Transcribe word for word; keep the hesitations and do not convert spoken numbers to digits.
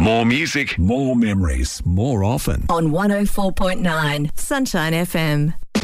More music, more memories, more often. On one oh four point nine Sunshine F M.